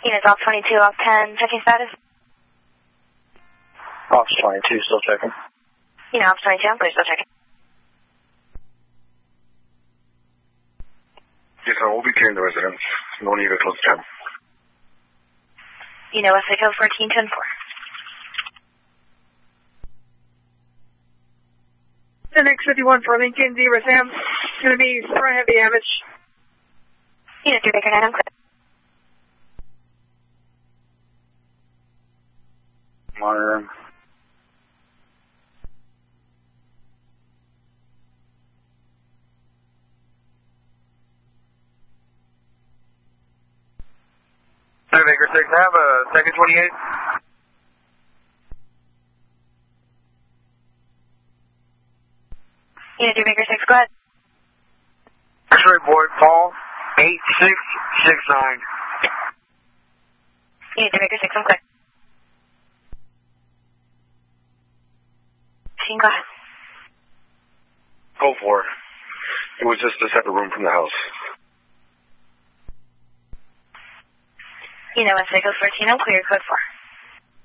Units off 22, off 10, checking status. Off 22, still checking. Unit off 22, I'm clear, still checking. Yes, sir, we'll be clearing the residence. No need to close the channel. Unit West Lake Hill 1410-4. The next 51 for Lincoln, Zebra Sam. It's going to be front heavy damage. Unit 3 Baker 9, I'm clear. Monitoring. Baker 6, have a second 28. Unit 3 Baker 6, go ahead. X-ray boy, Paul, 8669. Unit 3 Baker 6, I'm clear. Machine, go ahead. Go for it. It was just a separate room from the house. Unit West Lake Hill 14, I'm clear, code 4.